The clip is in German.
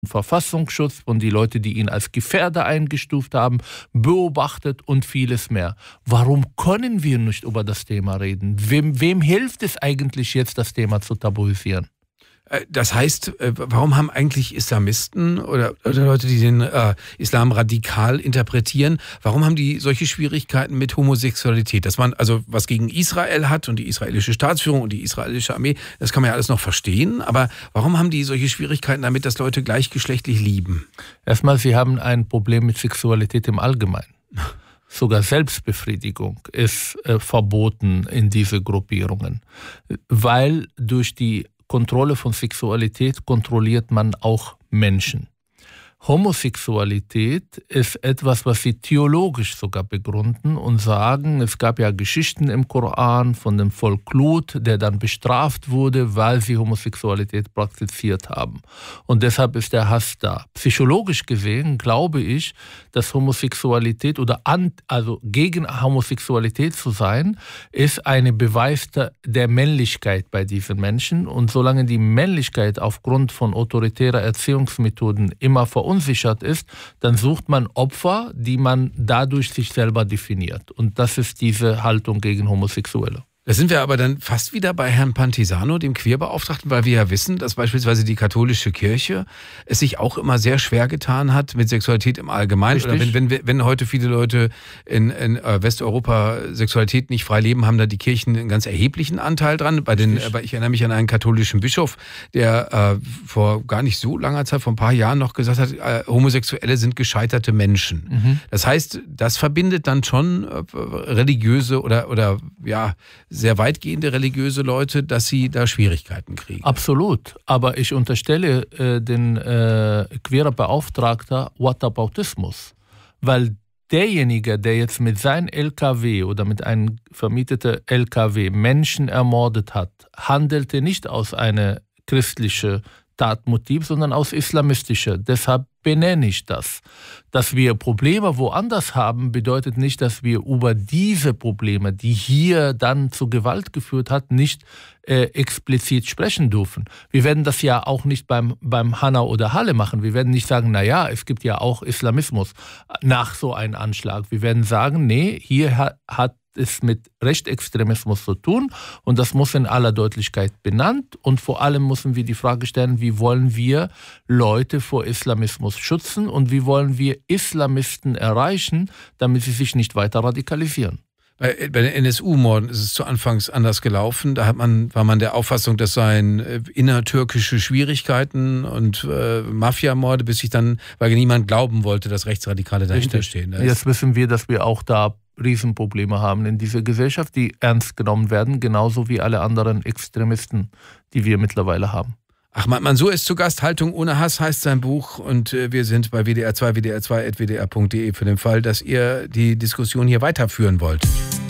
Verfassungsschutz, von die Leute, die ihn als Gefährder eingestuft haben, beobachtet und vieles mehr. Warum können wir nicht über das Thema reden? Wem hilft es eigentlich jetzt, das Thema zu tabuisieren? Das heißt, warum haben eigentlich Islamisten oder Leute, die den Islam radikal interpretieren, warum haben die solche Schwierigkeiten mit Homosexualität? Dass man also was gegen Israel hat und die israelische Staatsführung und die israelische Armee, das kann man ja alles noch verstehen. Aber warum haben die solche Schwierigkeiten damit, dass Leute gleichgeschlechtlich lieben? Erstmal, sie haben ein Problem mit Sexualität im Allgemeinen. Sogar Selbstbefriedigung ist verboten in diese Gruppierungen, weil durch die Kontrolle von Sexualität kontrolliert man auch Menschen. Homosexualität ist etwas, was sie theologisch sogar begründen und sagen, es gab ja Geschichten im Koran von dem Volk Lut, der dann bestraft wurde, weil sie Homosexualität praktiziert haben. Und deshalb ist der Hass da. Psychologisch gesehen glaube ich, dass Homosexualität also gegen Homosexualität zu sein, ist ein Beweis der Männlichkeit bei diesen Menschen. Und solange die Männlichkeit aufgrund von autoritärer Erziehungsmethoden immer verunsichert ist, dann sucht man Opfer, die man dadurch sich selber definiert. Und das ist diese Haltung gegen Homosexuelle. Da sind wir aber dann fast wieder bei Herrn Pantisano, dem Queerbeauftragten, weil wir ja wissen, dass beispielsweise die katholische Kirche es sich auch immer sehr schwer getan hat mit Sexualität im Allgemeinen. Richtig. Oder wenn heute viele Leute in Westeuropa Sexualität nicht frei leben, haben da die Kirchen einen ganz erheblichen Anteil dran. Ich erinnere mich an einen katholischen Bischof, der vor gar nicht so langer Zeit, vor ein paar Jahren noch gesagt hat, Homosexuelle sind gescheiterte Menschen. Mhm. Das heißt, das verbindet dann schon religiöse oder sehr weitgehende religiöse Leute, dass sie da Schwierigkeiten kriegen. Absolut. Aber ich unterstelle den queeren Beauftragten Whataboutismus. Weil derjenige, der jetzt mit seinem LKW oder mit einem vermieteten LKW Menschen ermordet hat, handelte nicht aus einem christlichen Tatmotiv, sondern aus islamistischer. Deshalb benenne ich das. Dass wir Probleme woanders haben, bedeutet nicht, dass wir über diese Probleme, die hier dann zu Gewalt geführt hat, nicht explizit sprechen dürfen. Wir werden das ja auch nicht beim Hanau oder Halle machen. Wir werden nicht sagen, naja, es gibt ja auch Islamismus nach so einem Anschlag. Wir werden sagen, nee, hier hat es mit Rechtsextremismus zu tun und das muss in aller Deutlichkeit benannt und vor allem müssen wir die Frage stellen, wie wollen wir Leute vor Islamismus schützen und wie wollen wir Islamisten erreichen, damit sie sich nicht weiter radikalisieren. Bei den NSU-Morden ist es zu Anfangs anders gelaufen. Da war man der Auffassung, das seien innertürkische Schwierigkeiten und Mafiamorde, bis sich dann, weil niemand glauben wollte, dass Rechtsradikale dahinter stehen. Jetzt wissen wir, dass wir auch da Riesenprobleme haben in dieser Gesellschaft, die ernst genommen werden, genauso wie alle anderen Extremisten, die wir mittlerweile haben. Ahmad Mansour ist zu Gast. Haltung ohne Hass heißt sein Buch und wir sind bei WDR2, wdr2.wdr.de für den Fall, dass ihr die Diskussion hier weiterführen wollt.